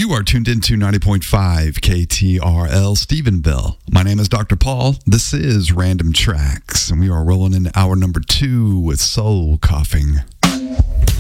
You are tuned into 90.5 KTRL Stephenville. My name is Dr. Paul. This is Random Tracks, and we are rolling into hour number 2 with Soul Coughing.